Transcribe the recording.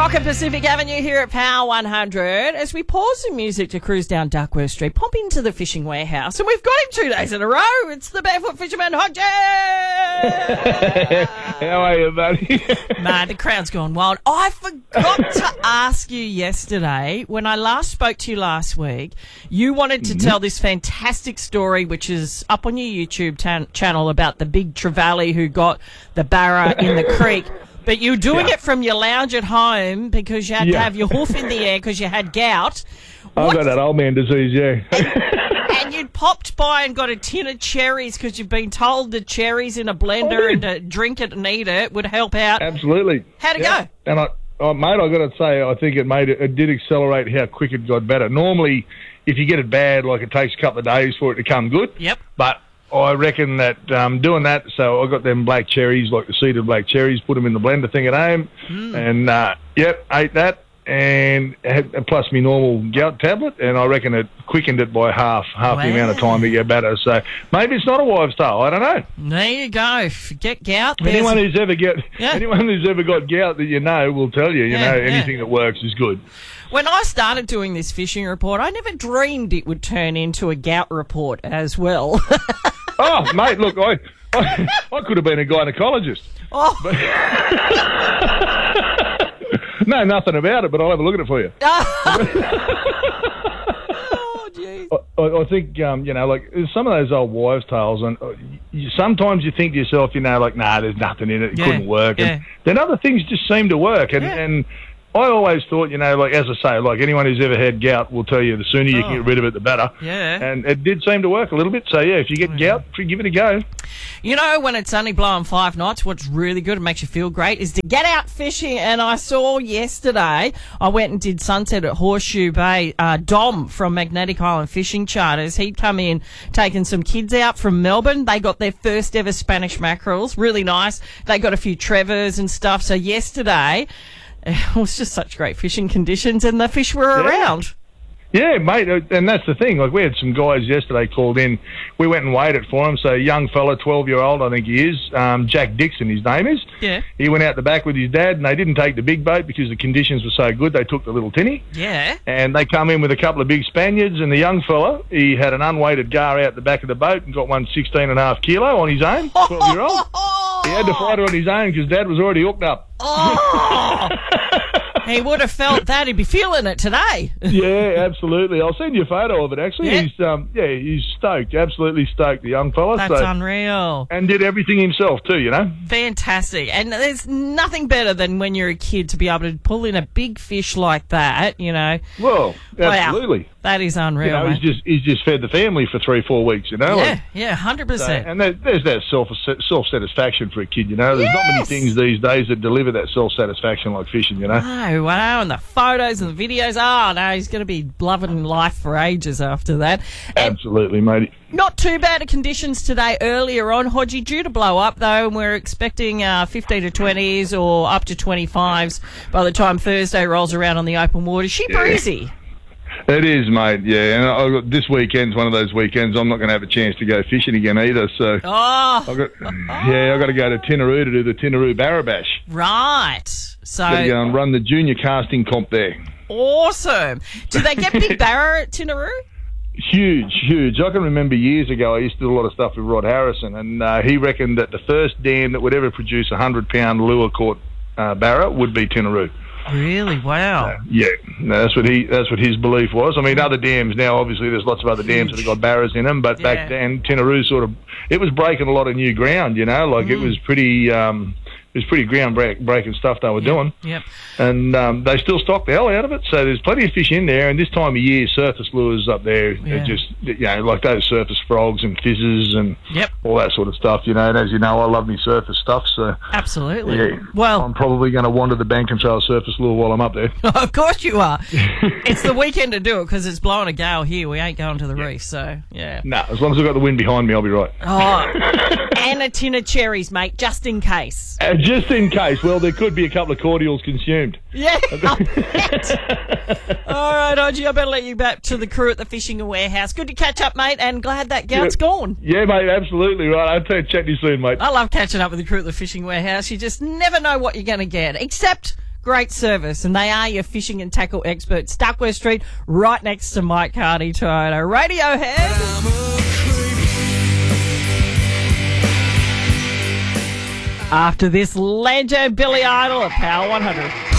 Rocket Pacific Avenue here at Power 100. As we pause the music to cruise down Duckworth Street, pop into the fishing warehouse, and we've got him 2 days in a row. It's the Barefoot Fisherman, Hodgie! How are you, buddy? Man, the crowd's gone wild. I forgot to ask you yesterday, when I last spoke to you last week, you wanted to tell this fantastic story, which is up on your YouTube channel, about the big trevally who got the barra in the creek. But you were doing it from your lounge at home because you had to have your hoof in the air because you had gout. I've got that old man disease, yeah. And you'd popped by and got a tin of cherries because you've been told the cherries in a blender and to drink it and eat it would help out. Absolutely. How'd it go? And mate, I got to say, I think it did accelerate how quick it got better. Normally, if you get it bad, like, it takes a couple of days for it to come good. Yep. But I reckon that doing that, so I got them black cherries, like the seeded black cherries, put them in the blender thing at home, and ate that, and plus my normal gout tablet, and I reckon it quickened it by half the amount of time to get better. So maybe it's not a wives' tale. I don't know. There you go. Get gout. Anyone who's ever got gout that you know will tell you. Anything that works is good. When I started doing this fishing report, I never dreamed it would turn into a gout report as well. Oh, mate, look, I could have been a gynecologist. Oh. No, nothing about it, but I'll have a look at it for you. Oh, jeez. I think, like some of those old wives' tales, and sometimes you think to yourself, nah, there's nothing in it. It couldn't work. Yeah. And then other things just seem to work. And I always thought, like, as I say, like anyone who's ever had gout will tell you the sooner you can get rid of it, the better. Yeah. And it did seem to work a little bit. So, yeah, if you get gout, give it a go. When it's only blowing 5 knots, what's really good and makes you feel great is to get out fishing. And I saw yesterday, I went and did sunset at Horseshoe Bay. Dom from Magnetic Island Fishing Charters, he'd come in taking some kids out from Melbourne. They got their first ever Spanish mackerels. Really nice. They got a few Trevors and stuff. So yesterday, it was just such great fishing conditions, and the fish were around. Yeah, mate, and that's the thing. Like, we had some guys yesterday called in. We went and waited for him. So a young fella, 12-year-old, I think he is, Jack Dixon, his name is. Yeah. He went out the back with his dad, and they didn't take the big boat because the conditions were so good. They took the little tinny. Yeah. And they come in with a couple of big Spaniards, and the young fella, he had an unweighted gar out the back of the boat and got one 16.5 kilo on his own, 12-year-old. He had to fight it on his own because Dad was already hooked up. Oh! He would have felt that. He'd be feeling it today. Yeah, absolutely. I'll send you a photo of it, actually. Yeah. He's stoked, absolutely stoked, the young fella. That's unreal. And did everything himself too, Fantastic. And there's nothing better than when you're a kid to be able to pull in a big fish like that, Well, absolutely. Wow. That is unreal. He's just fed the family for 3-4 weeks, Yeah, 100%. So, and there's that self-satisfaction for a kid, There's not many things these days that deliver that self-satisfaction like fishing, No, wow, and the photos and the videos. Oh, no, he's going to be loving life for ages after that. And absolutely, mate. Not too bad of conditions today earlier on. Hodgie, due to blow up, though, and we're expecting 15 to 20s or up to 25s by the time Thursday rolls around on the open water. Is she breezy? It is, mate, yeah. And this weekend's one of those weekends I'm not going to have a chance to go fishing again either. So I've got to go to Tinaroo to do the Tinaroo Barra Bash. Right. So got to go and run the junior casting comp there. Awesome. Do they get big barra at Tinaroo? Huge. I can remember years ago I used to do a lot of stuff with Rod Harrison, and he reckoned that the first dam that would ever produce a 100-pound lure caught barra would be Tinaroo. Really? Wow. That's what his belief was. I mean, other dams now, obviously, there's lots of other dams that have got barras in them, but back then, Tinaroo it was breaking a lot of new ground, It was pretty ground-breaking stuff they were doing. Yep. And they still stock the hell out of it, so there's plenty of fish in there. And this time of year, surface lures up there, are just, like those surface frogs and fizzes and all that sort of stuff, And as you know, I love me surface stuff, so... Absolutely. Yeah, well, I'm probably going to wander the bank and throw a surface lure while I'm up there. Of course you are. It's the weekend to do it because it's blowing a gale here. We ain't going to the reef, so, yeah. No, as long as I've got the wind behind me, I'll be right. Oh, and a tin of cherries, mate, just in case. Just in case. Well, there could be a couple of cordials consumed. Yeah, I'll bet. All right, Hodgie, I better let you back to the crew at the fishing warehouse. Good to catch up, mate, and glad that gout's gone. Yeah, mate, absolutely right. I'll chat to you soon, mate. I love catching up with the crew at the fishing warehouse. You just never know what you're going to get, except great service, and they are your fishing and tackle experts. Duckworth Street, right next to Mike Cardi Toyota. Radiohead. After this, legend Billy Idol at Power 100.